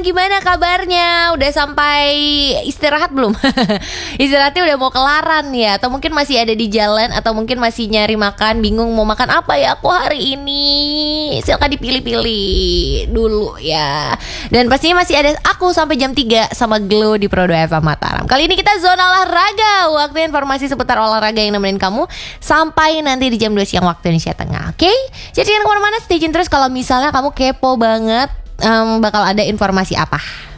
gimana kabarnya? Udah sampai istirahat belum? Istirahatnya udah mau kelaran ya? Atau mungkin masih ada di jalan? Atau mungkin masih nyari makan, bingung mau makan apa ya aku hari ini? Silakan dipilih-pilih dulu ya. Dan pastinya masih ada aku sampai jam 3 sama Glow di Pro 2 FM Mataram. Kali ini kita zona olahraga. Waktu informasi seputar olahraga yang nemenin kamu sampai nanti di jam 2 siang waktu Indonesia Tengah. Oke? Jadi jangan kemana-mana, stay tune terus kalau misalnya kamu kepo banget bakal ada informasi apa.